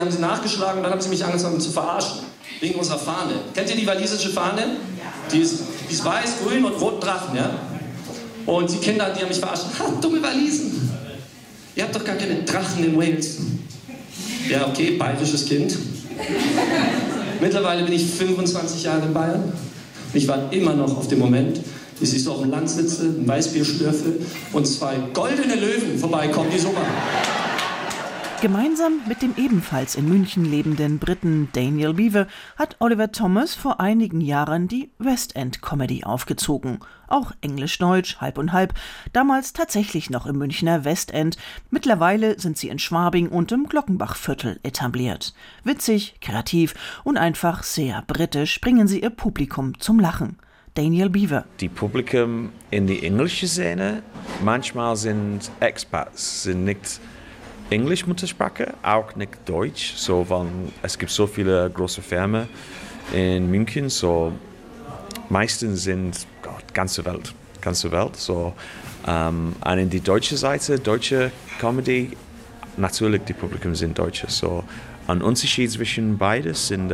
haben sie nachgeschlagen und dann haben sie mich angefangen zu verarschen. Wegen unserer Fahne. Kennt ihr die walisische Fahne? Die ist weiß, grün und roten Drachen, ja? Und die Kinder, die haben mich verarscht. Ha, dumme Walisen. Ihr habt doch gar keine Drachen in Wales. Ja, okay, bayerisches Kind. Mittlerweile bin ich 25 Jahre in Bayern. Ich warte immer noch auf den Moment, bis ich so auf dem Land sitze, ein Weißbier schlürfe und 2 goldene Löwen vorbeikommen, die so machen. Gemeinsam mit dem ebenfalls in München lebenden Briten Daniel Beaver hat Oliver Thomas vor einigen Jahren die West End Comedy aufgezogen. Auch Englisch-Deutsch, halb und halb. Damals tatsächlich noch im Münchner West End. Mittlerweile sind sie in Schwabing und im Glockenbachviertel etabliert. Witzig, kreativ und einfach sehr britisch bringen sie ihr Publikum zum Lachen. Daniel Beaver. Die Publikum in die englische Szene, manchmal sind Expats, sind nicht Englisch-Muttersprache, auch nicht Deutsch, so, weil es gibt so viele große Firmen in München, so meistens sind ganze Welt, so und in die deutsche Seite, deutsche Comedy, natürlich die Publikum sind Deutsche, so ein Unterschied zwischen beides sind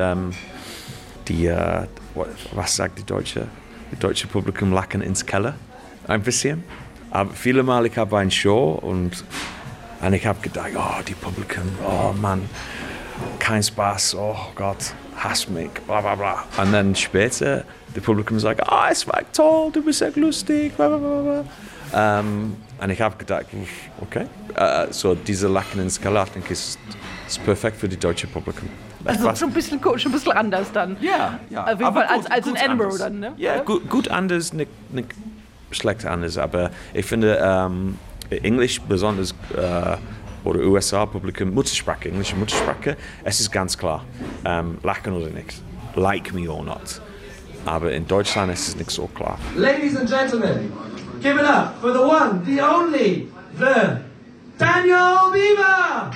was sagt die Deutsche? Die deutsche Publikum lachen ins Keller, ein bisschen, aber viele Mal ich habe eine Show und ich habe gedacht, oh, die Publikum, oh Mann, kein Spaß, oh Gott, hass mich, bla bla bla. Und dann später, das Publikum sagt, oh, es war toll, du bist echt lustig, bla bla bla. Und ich habe gedacht, okay, so diese Lachen ins Keller, ich denke, ist perfekt für die deutsche Publikum. Also schon ein bisschen anders dann. Ja. Auf jeden Fall als in Edinburgh anders. Dann, ne? Ja, gut anders, nicht schlecht anders, aber ich finde, Englisch besonders oder USA-Publikum, Muttersprache, englische Muttersprache, es ist ganz klar, lachen oder nicht, like me or not. Aber in Deutschland ist es nicht so klar. Ladies and gentlemen, give it up for the one, the only, the Daniel Beaver!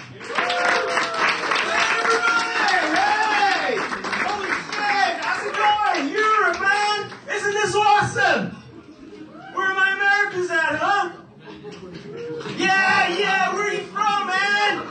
Hey! Holy shit! How's it going? Europe, man! Isn't this awesome? Where are my Americans at, huh? Yeah, where are you from, man?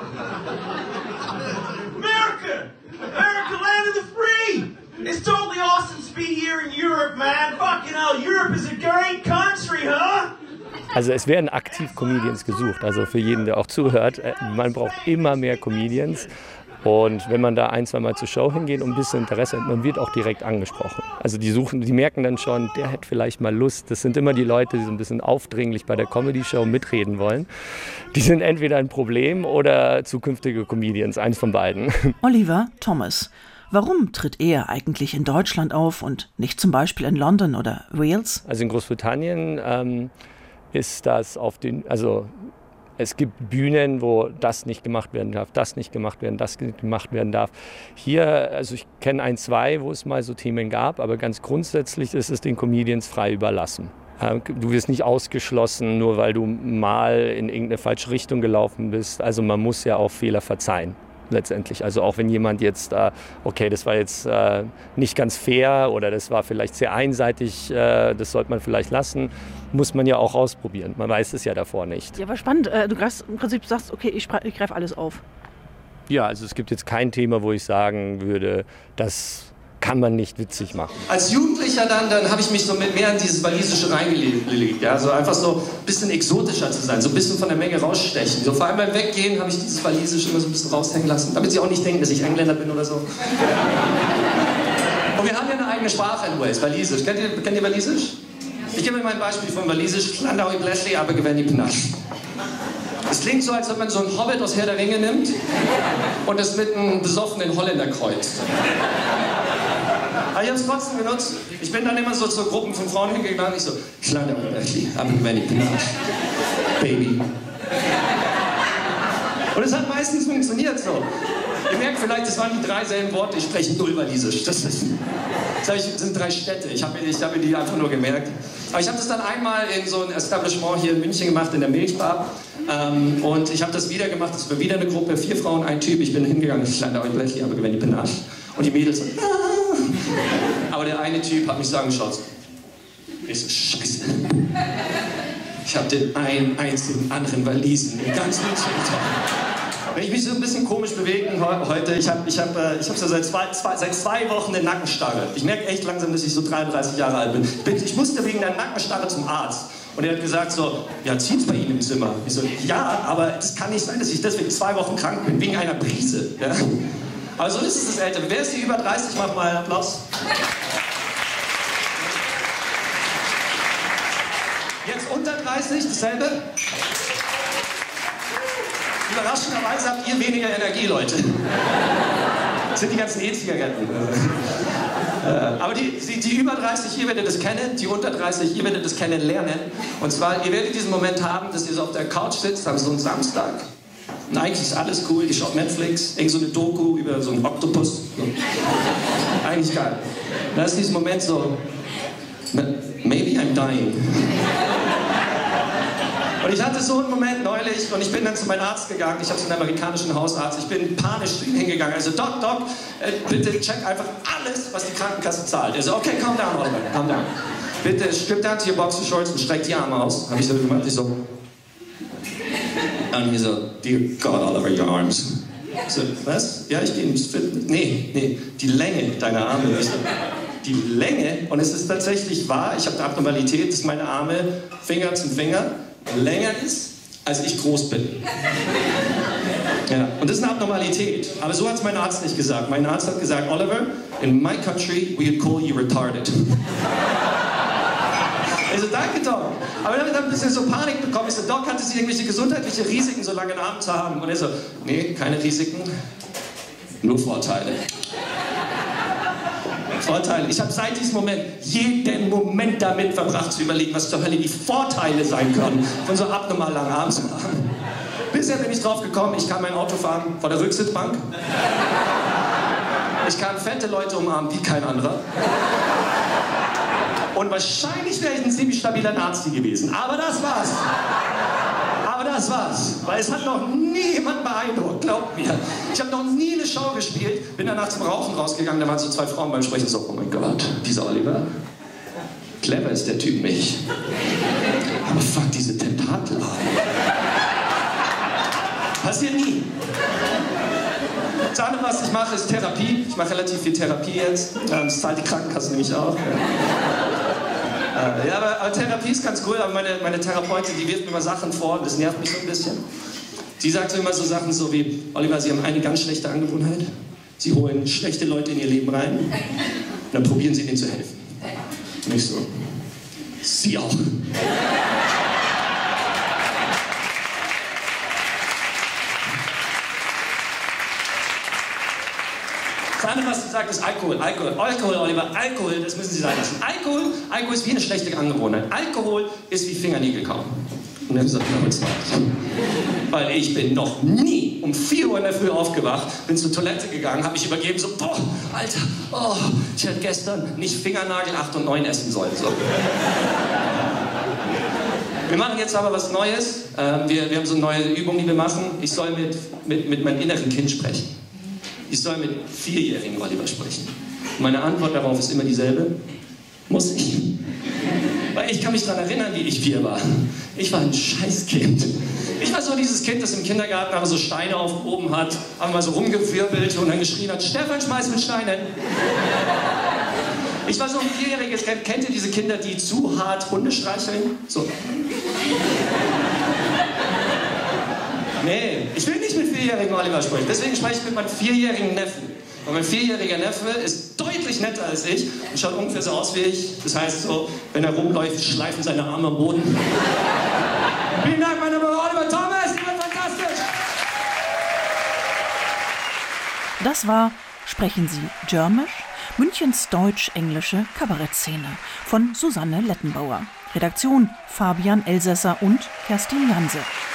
America, land of the free. It's totally awesome to be here in Europe, man. Fucking hell, Europe is a great country, huh? Also es werden aktiv Comedians gesucht, also für jeden, der auch zuhört. Man braucht immer mehr Comedians. Und wenn man da 1-2 Mal zur Show hingeht und ein bisschen Interesse hat, man wird auch direkt angesprochen. Also die merken dann schon, der hat vielleicht mal Lust. Das sind immer die Leute, die so ein bisschen aufdringlich bei der Comedy-Show mitreden wollen. Die sind entweder ein Problem oder zukünftige Comedians, eins von beiden. Oliver Thomas. Warum tritt er eigentlich in Deutschland auf und nicht zum Beispiel in London oder Wales? Also in Großbritannien ist das es gibt Bühnen, wo das nicht gemacht werden darf, das nicht gemacht werden, das nicht gemacht werden darf. Hier, also ich kenne 1, 2, wo es mal so Themen gab, aber ganz grundsätzlich ist es den Comedians frei überlassen. Du wirst nicht ausgeschlossen, nur weil du mal in irgendeine falsche Richtung gelaufen bist. Also man muss ja auch Fehler verzeihen. Letztendlich. Also auch wenn jemand jetzt, okay, das war jetzt nicht ganz fair oder das war vielleicht sehr einseitig, das sollte man vielleicht lassen, muss man ja auch ausprobieren. Man weiß es ja davor nicht. Ja, aber spannend. Du greifst im Prinzip sagst, okay, ich greife alles auf. Ja, also es gibt jetzt kein Thema, wo ich sagen würde, das kann man nicht witzig machen. Als Jugendlicher dann habe ich mich so mehr in dieses Walisische reingelegt. Ja? So einfach so ein bisschen exotischer zu sein, so ein bisschen von der Menge rausstechen. So vor allem beim Weggehen habe ich dieses Walisische immer so ein bisschen raushängen lassen, damit sie auch nicht denken, dass ich Engländer bin oder so. Und wir haben ja eine eigene Sprache in Wales, Walisisch. Kennt ihr Walisisch? Ich gebe euch mal ein Beispiel von Walisisch. Landau i Blesley, aber gewinnt die Pnasch. Es klingt so, als ob man so einen Hobbit aus Herr der Ringe nimmt und es mit einem besoffenen Holländer kreuzt. Aber ich habe es trotzdem genutzt. Ich bin dann immer so zu Gruppen von Frauen hingegangen und ich so, Landau i Blesley, aber gewinnt die Pnasch. Baby. Und es hat meistens funktioniert so. Ihr merkt vielleicht, das waren die 3 selben Worte, ich spreche 0 Walisisch. Das sind 3 Städte, ich habe mir die einfach nur gemerkt. Aber ich habe das dann einmal in so ein Establishment hier in München gemacht, in der Milchbar. Und ich habe das wieder gemacht, das war wieder eine Gruppe, 4 Frauen, 1 Typ. Ich bin hingegangen, ich lande euch Blechi, aber gewinne die Panache. Und die Mädels so, aber der eine Typ hat mich so angeschaut. Ich so, Scheiße. Ich habe den einen einzigen anderen Walisen im ganzen München getroffen. Wenn ich mich so ein bisschen komisch bewege heute, ich hab so seit zwei Wochen eine Nackenstarre. Ich merke echt langsam, dass ich so 33 Jahre alt bin. Ich musste wegen der Nackenstarre zum Arzt. Und er hat gesagt so, ja, zieht's bei Ihnen im Zimmer? Ich so, ja, aber es kann nicht sein, dass ich deswegen 2 Wochen krank bin, wegen einer Brise. Ja? Aber so ist es das Ältere. Wer ist hier über 30? Macht mal einen Applaus. Jetzt unter 30, dasselbe. Überraschenderweise habt ihr weniger Energie, Leute. Das sind die ganzen E-Zigaretten. Aber die über 30, ihr werdet das kennen, die unter 30, ihr werdet das kennenlernen. Und zwar, ihr werdet diesen Moment haben, dass ihr so auf der Couch sitzt, am so einen Samstag. Und eigentlich ist alles cool, ihr schaut Netflix, irgend so eine Doku über so einen Oktopus. So. Eigentlich geil. Da ist dieser Moment so, maybe I'm dying. Und ich hatte so einen Moment neulich und ich bin dann zu meinem Arzt gegangen. Ich habe so einen amerikanischen Hausarzt. Ich bin panisch zu ihm hingegangen. Also, Doc, bitte check einfach alles, was die Krankenkasse zahlt. Er so, okay, calm down, Oliver, calm down. Bitte strip down to your boxer shorts und streck die Arme aus. Habe ich so gemacht. Ich so. Und ich so, dear God, Oliver, your arms. Ich so, was? Ja, ich gehe ins Fitness. Nee, die Länge deiner Arme. Ich so, die Länge, und es ist tatsächlich wahr, ich habe eine Abnormalität, dass meine Arme Finger zum Finger länger ist, als ich groß bin. Ja, und das ist eine Abnormalität. Aber so hat es mein Arzt nicht gesagt. Mein Arzt hat gesagt, Oliver, in my country, we would call you retarded. Ich so, danke, Doc. Aber dann habe ich ein bisschen so Panik bekommen. Ich so, Doc, hatte Sie irgendwelche gesundheitliche Risiken, so lange einen Arm zu haben? Und er so, nee, keine Risiken, nur Vorteile. Vorteile. Ich habe seit diesem Moment jeden Moment damit verbracht zu überlegen, was zur Hölle die Vorteile sein können, von so abnormal langen Armen zu haben. Bisher bin ich drauf gekommen, ich kann mein Auto fahren vor der Rücksitzbank. Ich kann fette Leute umarmen wie kein anderer. Und wahrscheinlich wäre ich ein ziemlich stabiler Nazi gewesen. Aber das war's. Weil es hat noch nie jemand beeindruckt, glaubt mir. Ich habe noch nie eine Show gespielt, bin danach zum Rauchen rausgegangen, da waren so 2 Frauen beim Sprechen so, oh mein Gott, dieser Oliver, clever ist der Typ nicht. Aber fuck, diese Tentakel. Passiert nie. Das andere, was ich mache, ist Therapie. Ich mache relativ viel Therapie jetzt. Das zahlt die Krankenkasse nämlich auch. Ja, aber Therapie ist ganz cool, aber meine Therapeutin, die wirft mir immer Sachen vor und das nervt mich so ein bisschen. Sie sagt so immer so Sachen so wie, Oliver, Sie haben eine ganz schlechte Angewohnheit. Sie holen schlechte Leute in Ihr Leben rein und dann probieren Sie denen zu helfen. Und ich so, Sie auch. Das andere, was sie sagt, ist Alkohol, Oliver, Alkohol, das müssen Sie sein lassen. Alkohol ist wie eine schlechte Angewohnheit. Alkohol ist wie Fingernägel kauen. Und dann sagt er, jetzt war's. Weil ich bin noch nie um 4 Uhr in der Früh aufgewacht, bin zur Toilette gegangen, habe mich übergeben, so, boah, Alter, oh, ich hätte gestern nicht Fingernagel 8 und 9 essen sollen. So. Wir machen jetzt aber was Neues. Wir haben so eine neue Übung, die wir machen. Ich soll mit meinem inneren Kind sprechen. Ich soll mit 4-jährigen Oliver sprechen. Meine Antwort darauf ist immer dieselbe. Muss ich? Weil ich kann mich daran erinnern, wie ich 4 war. Ich war ein Scheißkind. Ich war so dieses Kind, das im Kindergarten aber so Steine aufgehoben hat, einmal so rumgewirbelt und dann geschrien hat, Stefan, schmeiß mit Steinen. Ich war so ein 4-jähriges Kind. Kennt ihr diese Kinder, die zu hart Hunde streicheln? So. Nee, ich will nicht mit 4-jährigen Oliver sprechen. Deswegen spreche ich mit meinem 4-jährigen Neffen. Und mein 4-jähriger Neffe ist deutlich netter als ich und schaut ungefähr so aus wie ich. Das heißt so, wenn er rumläuft, schleifen seine Arme am Boden. Vielen Dank, mein Name ist Oliver Thomas. Ihr seid fantastisch. Das war Sprechen Sie Germisch? Münchens deutsch-englische Kabarettszene von Susanne Lettenbauer. Redaktion Fabian Elsässer und Kerstin Janse.